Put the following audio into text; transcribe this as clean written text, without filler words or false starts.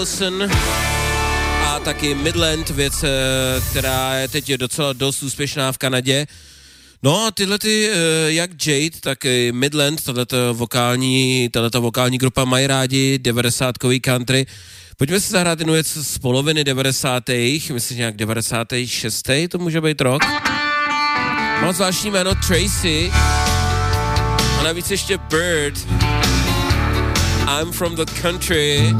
a taky Midland, věc, která je teď docela dost úspěšná v Kanadě. No a tyhle jak Jade, tak i Midland, tato vokální grupa mají rádi 90kový country. Pojďme si zahrát jednu věc z poloviny 90. Myslím, nějak 96. to může být rok. Má zvláštní jméno Tracy a navíc ještě Bird. I'm from the country.